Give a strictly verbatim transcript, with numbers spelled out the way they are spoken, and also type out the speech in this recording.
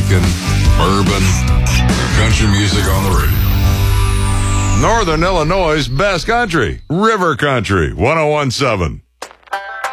Jamaican, urban, country music on the radio. Northern Illinois' best country, River Country, one oh one point seven.